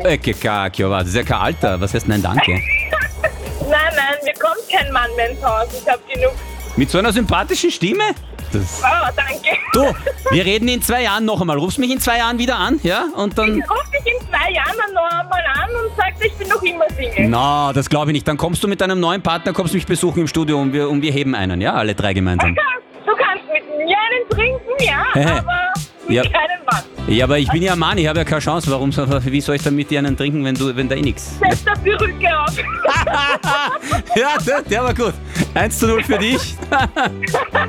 Cacchio, das ist ja kein Alter. Was heißt nein, danke? Nein, mir kommt kein Mann mehr ins Haus. Ich hab genug. Mit so einer sympathischen Stimme? Oh, danke. Du, wir reden in 2 Jahren noch einmal. Rufst mich in 2 Jahren wieder an, ja? Und dann... Ich rufe dich in 2 Jahren noch einmal an und sag, ich bin noch immer Single. Na, das glaube ich nicht. Dann kommst du mit deinem neuen Partner, kommst mich besuchen im Studio und wir heben einen, ja? Alle 3 gemeinsam. Du kannst mit mir einen trinken, ja, aber mit Ja. keinem Mann. Ja, aber ich bin ja ein Mann, ich habe ja keine Chance. Wie soll ich dann mit dir einen trinken, wenn da eh nichts? Setz da Perücke auf. Ja, der war gut. 1:0 für dich.